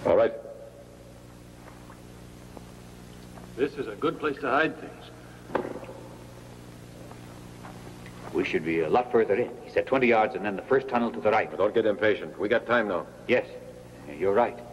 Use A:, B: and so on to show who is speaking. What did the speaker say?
A: All right.
B: This is a good place to hide things.
C: We should be a lot further in. He said 20 yards and then the first tunnel to the right.
A: But don't get impatient. We got time now.
C: Yes, you're right.